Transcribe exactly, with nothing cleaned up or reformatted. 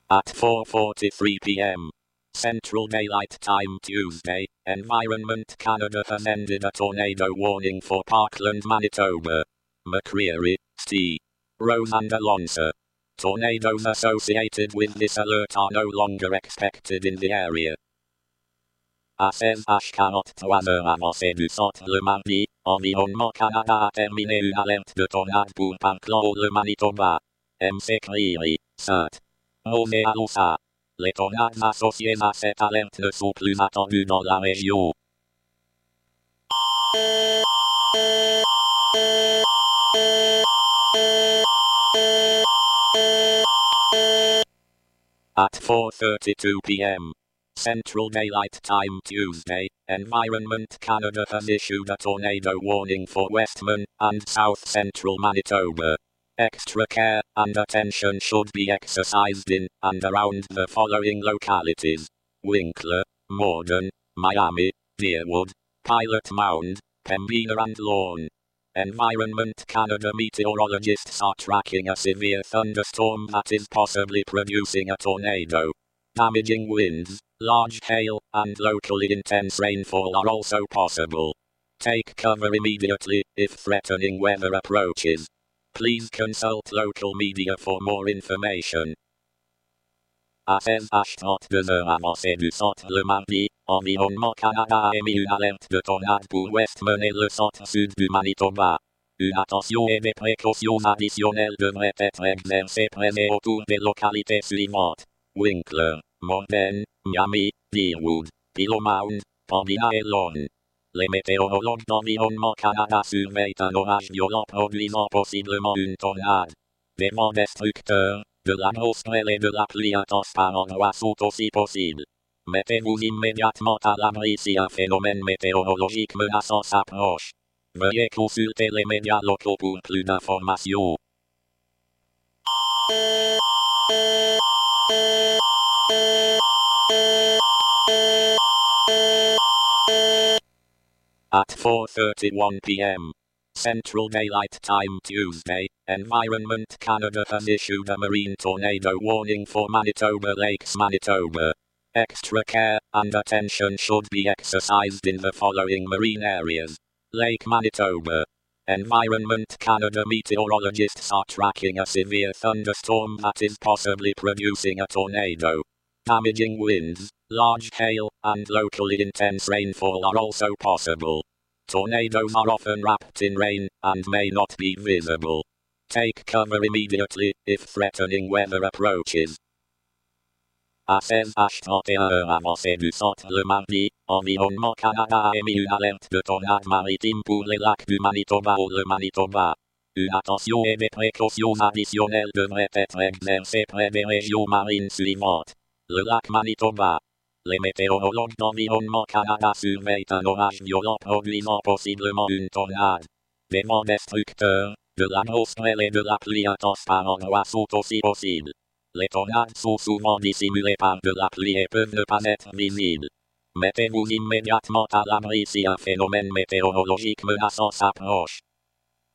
At four forty-three p m Central Daylight Time Tuesday, Environment Canada has ended a tornado warning for Parkland, Manitoba. McCreary, Steve. Rose and Alonso. Tornadoes associated with this alert are no longer expected in the area. À seize heures quarante-trois avancées du centre le mardi, Environnement Canada a terminé une alerte de tornade pour Parkland, le Manitoba. McCreary, Saint. Rose et Alonso. Les tornades associées à cette alerte ne sont plus attendues dans la région. At four thirty-two p m Central Daylight Time Tuesday, Environment Canada has issued a tornado warning for Westman and South Central Manitoba. Extra care and attention should be exercised in and around the following localities: Winkler, Morden, Miami, Deerwood, Pilot Mound, Pembina and Lorne. Environment Canada meteorologists are tracking a severe thunderstorm that is possibly producing a tornado. Damaging winds, large hail, and locally intense rainfall are also possible. Take cover immediately if threatening weather approaches. Please consult local media for more information. À seize heures trente-deux avancées du centre le mardi, Environnement Canada a émis une alerte de tornade pour Westman et le centre-sud du Manitoba. Une attention et des précautions additionnelles devraient être exercées près et autour des localités suivantes: Winkler, Morden, Miami, Deerwood, Pilot Mound, Pembina et Lorne. Les météorologues d'Environnement Canada surveillent un orage violent produisant possiblement une tornade. Des vents destructeurs, de la grosse grêle et de la pluie intense par endroits sont aussi possibles. Mettez-vous immédiatement à l'abri si un phénomène météorologique menaçant s'approche. Veuillez consulter les médias locaux pour plus d'informations. At four thirty-one p m Central Daylight Time Tuesday, Environment Canada has issued a marine tornado warning for Manitoba Lakes, Manitoba. Extra care and attention should be exercised in the following marine areas: Lake Manitoba. Environment Canada meteorologists are tracking a severe thunderstorm that is possibly producing a tornado. Damaging winds, large hail, and locally intense rainfall are also possible. Tornadoes are often wrapped in rain and may not be visible. Take cover immediately if threatening weather approaches. À seize heures trente et une avancées du centre le mardi, Environnement Canada a émis une alerte de tornade maritime pour les lacs du Manitoba ou le Manitoba. Une attention et des précautions additionnelles devraient être exercées près des régions marines suivantes: le lac Manitoba. Les météorologues d'Environnement Canada surveillent un orage violent produisant possiblement une tornade. Des vents destructeurs, de la grosse grêle et de la pluie intense par endroits sont aussi possibles. Les tornades sont souvent dissimulées par de la pluie et peuvent ne pas être visibles. Mettez-vous immédiatement à l'abri si un phénomène météorologique menaçant s'approche.